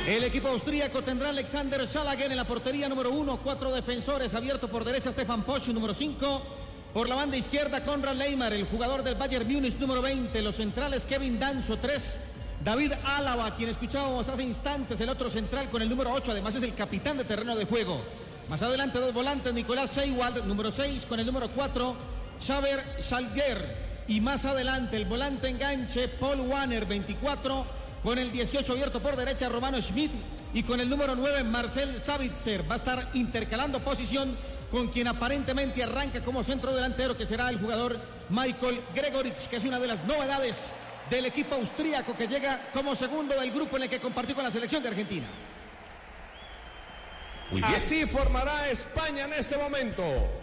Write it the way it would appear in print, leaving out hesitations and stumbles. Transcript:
El equipo austríaco tendrá a Alexander Schlager en la portería número 1, 4 defensores, abierto por derecha Stefan Posch, número 5. Por la banda izquierda, Konrad Leymar, el jugador del Bayern Múnich, número 20. Los centrales, Kevin Danso, 3. David Álava, quien escuchábamos hace instantes, el otro central con el número 8. Además es el capitán de terreno de juego. Más adelante, 2 volantes, Nicolás Seiwald, número 6, con el número 4, Xaver Schalger. Y más adelante, el volante enganche, Paul Wanner, 24, con el 18 abierto por derecha, Romano Schmidt. Y con el número 9, Marcel Sabitzer. Va a estar intercalando posición con quien aparentemente arranca como centro delantero, que será el jugador Michael Gregoritsch, que es una de las novedades del equipo austríaco que llega como segundo del grupo en el que compartió con la selección de Argentina. Muy bien. Así formará España en este momento.